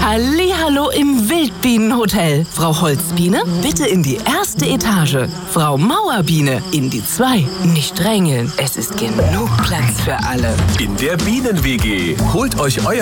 Hallihallo im Wildbienenhotel. Frau Holzbiene, bitte in die erste Etage. Frau Mauerbiene in die 2. Nicht drängeln, es ist genug Platz für alle. In der Bienen-WG. Holt euch euer